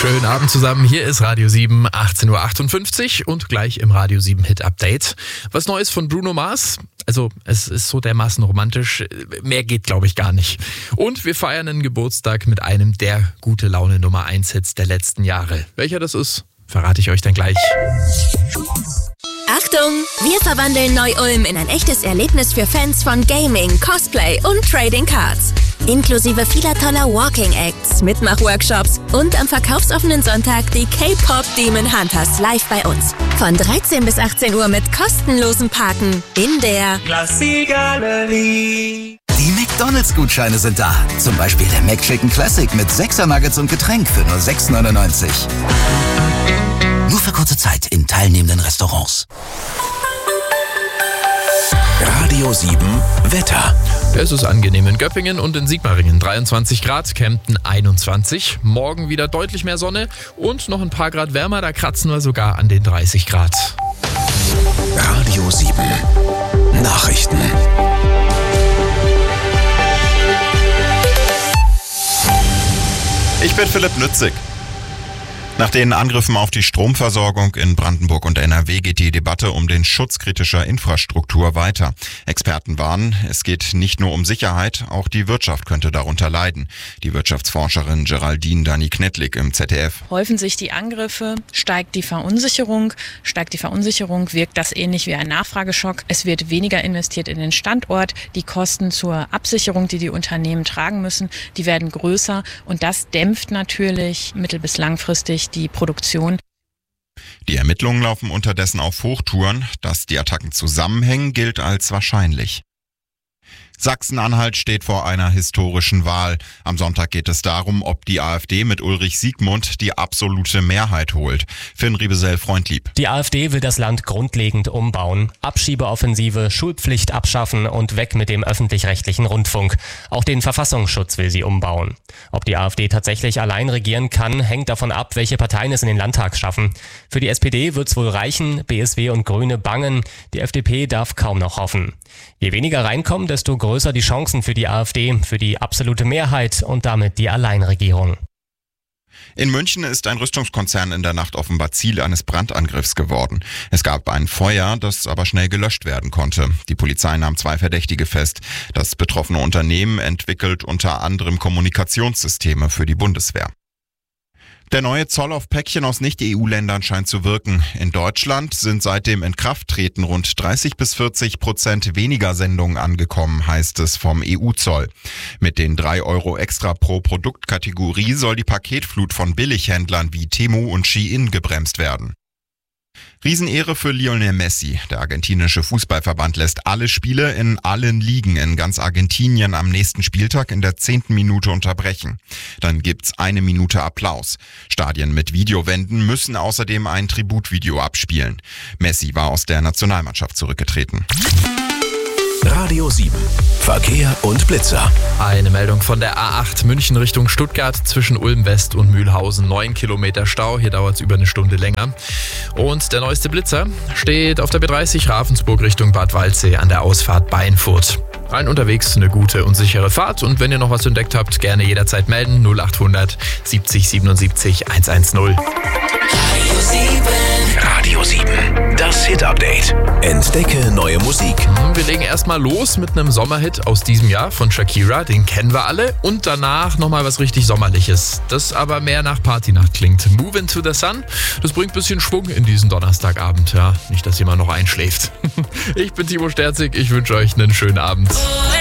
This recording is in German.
Schönen Abend zusammen, hier ist Radio 7, 18.58 Uhr und gleich im Radio 7 Hit Update. Was Neues von Bruno Mars? Also es ist so dermaßen romantisch, mehr geht glaube ich gar nicht. Und wir feiern einen Geburtstag mit einem der gute Laune Nummer 1 Hits der letzten Jahre. Welcher das ist, verrate ich euch dann gleich. Achtung! Wir verwandeln Neu-Ulm in ein echtes Erlebnis für Fans von Gaming, Cosplay und Trading Cards. Inklusive vieler toller Walking Acts, Mitmach-Workshops und am verkaufsoffenen Sonntag die K-Pop Demon Hunters live bei uns. Von 13 bis 18 Uhr mit kostenlosem Parken in der Klassikgalerie. Die McDonalds-Gutscheine sind da. Zum Beispiel der McChicken Classic mit 6er Nuggets und Getränk für nur 6,99. Nur für kurze Zeit in teilnehmenden Restaurants. Radio 7 Wetter. Es ist angenehm in Göppingen und in Sigmaringen 23 Grad, Kempten 21. Morgen wieder deutlich mehr Sonne und noch ein paar Grad wärmer, da kratzen wir sogar an den 30 Grad. Radio 7 Nachrichten. Ich bin Philipp Nützig. Nach den Angriffen auf die Stromversorgung in Brandenburg und NRW geht die Debatte um den Schutz kritischer Infrastruktur weiter. Experten warnen, es geht nicht nur um Sicherheit, auch die Wirtschaft könnte darunter leiden. Die Wirtschaftsforscherin Geraldine Dani-Knetlik im ZDF. Häufen sich die Angriffe, steigt die Verunsicherung. Steigt die Verunsicherung, wirkt das ähnlich wie ein Nachfrageschock. Es wird weniger investiert in den Standort. Die Kosten zur Absicherung, die die Unternehmen tragen müssen, die werden größer. Und das dämpft natürlich mittel- bis langfristig die Produktion. Die Ermittlungen laufen unterdessen auf Hochtouren. Dass die Attacken zusammenhängen, gilt als wahrscheinlich. Sachsen-Anhalt steht vor einer historischen Wahl. Am Sonntag geht es darum, ob die AfD mit Ulrich Siegmund die absolute Mehrheit holt. Finn Riebesell-Freundlieb. Die AfD will das Land grundlegend umbauen. Abschiebeoffensive, Schulpflicht abschaffen und weg mit dem öffentlich-rechtlichen Rundfunk. Auch den Verfassungsschutz will sie umbauen. Ob die AfD tatsächlich allein regieren kann, hängt davon ab, welche Parteien es in den Landtag schaffen. Für die SPD wird's wohl reichen, BSW und Grüne bangen. Die FDP darf kaum noch hoffen. Je weniger reinkommen, desto größer die Chancen für die AfD, für die absolute Mehrheit und damit die Alleinregierung. In München ist ein Rüstungskonzern in der Nacht offenbar Ziel eines Brandangriffs geworden. Es gab ein Feuer, das aber schnell gelöscht werden konnte. Die Polizei nahm 2 Verdächtige fest. Das betroffene Unternehmen entwickelt unter anderem Kommunikationssysteme für die Bundeswehr. Der neue Zoll auf Päckchen aus Nicht-EU-Ländern scheint zu wirken. In Deutschland sind seit dem Inkrafttreten rund 30-40% weniger Sendungen angekommen, heißt es vom EU-Zoll. Mit den 3 Euro extra pro Produktkategorie soll die Paketflut von Billighändlern wie Temu und Shein gebremst werden. Riesenehre für Lionel Messi. Der argentinische Fußballverband lässt alle Spiele in allen Ligen in ganz Argentinien am nächsten Spieltag in der 10. Minute unterbrechen. Dann gibt's 1 Minute Applaus. Stadien mit Videowänden müssen außerdem ein Tributvideo abspielen. Messi war aus der Nationalmannschaft zurückgetreten. Radio 7 Verkehr und Blitzer. Eine Meldung von der A8 München Richtung Stuttgart zwischen Ulm West und Mühlhausen. 9 Kilometer Stau, hier dauert es über eine Stunde länger. Und der neueste Blitzer steht auf der B30 Ravensburg Richtung Bad Waldsee an der Ausfahrt Beinfurt. Allen unterwegs eine gute und sichere Fahrt und wenn ihr noch was entdeckt habt, gerne jederzeit melden. 0800 70 77 110. Radio 7 das Hit-Update. Entdecke neue Musik. Wir legen erstmal los mit einem Sommerhit aus diesem Jahr von Shakira, den kennen wir alle. Und danach nochmal was richtig Sommerliches, das aber mehr nach Partynacht klingt. Move into the Sun, das bringt ein bisschen Schwung in diesen Donnerstagabend. Ja, nicht, dass jemand noch einschläft. Ich bin Timo Sterzig, ich wünsche euch einen schönen Abend.